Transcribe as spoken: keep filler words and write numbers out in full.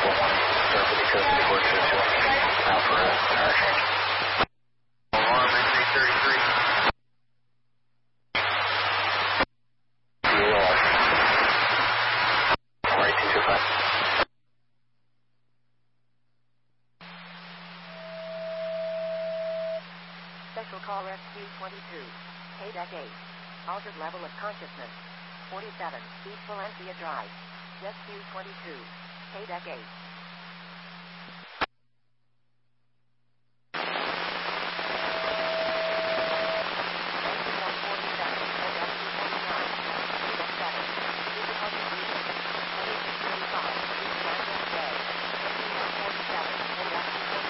one one, start with the code to report to two now for a power change. Alarm X A thirty-three. Fuel off. four eight two two five. Special call Rescue twenty-two. K deck eight. Altered level of consciousness. forty-seven, East Valencia Drive. Rescue twenty-two. K deck eight.